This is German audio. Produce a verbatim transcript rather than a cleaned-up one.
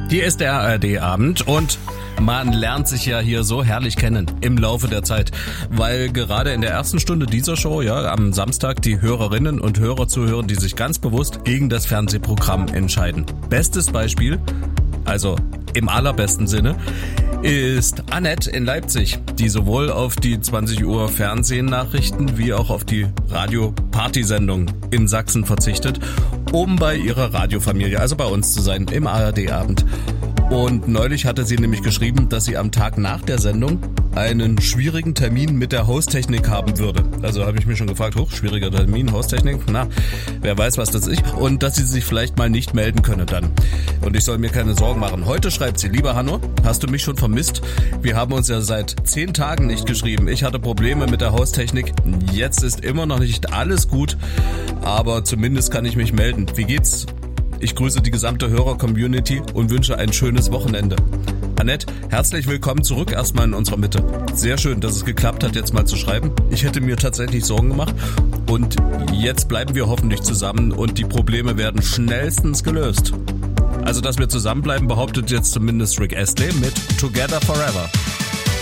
Hier ist der A R D-Abend und man lernt sich ja hier so herrlich kennen im Laufe der Zeit, weil gerade in der ersten Stunde dieser Show, ja, am Samstag die Hörerinnen und Hörer zuhören, die sich ganz bewusst gegen das Fernsehprogramm entscheiden. Bestes Beispiel, also im allerbesten Sinne, ist Annette in Leipzig, die sowohl auf die zwanzig Uhr Fernsehnachrichten wie auch auf die Radio-Party-Sendung in Sachsen verzichtet, um bei ihrer Radiofamilie, also bei uns zu sein, im A R D-Abend. Und neulich hatte sie nämlich geschrieben, dass sie am Tag nach der Sendung einen schwierigen Termin mit der Haustechnik haben würde. Also habe ich mich schon gefragt, hoch, schwieriger Termin, Haustechnik, na, wer weiß, was das ist. Und dass sie sich vielleicht mal nicht melden könne dann. Und ich soll mir keine Sorgen machen. Heute schreibt sie, lieber Hanno, hast du mich schon vermisst? Wir haben uns ja seit zehn Tagen nicht geschrieben. Ich hatte Probleme mit der Haustechnik. Jetzt ist immer noch nicht alles gut, aber zumindest kann ich mich melden. Wie geht's? Ich grüße die gesamte Hörer-Community und wünsche ein schönes Wochenende. Annette, herzlich willkommen zurück erstmal in unserer Mitte. Sehr schön, dass es geklappt hat, jetzt mal zu schreiben. Ich hätte mir tatsächlich Sorgen gemacht und jetzt bleiben wir hoffentlich zusammen und die Probleme werden schnellstens gelöst. Also, dass wir zusammenbleiben, behauptet jetzt zumindest Rick Astley mit Together Forever.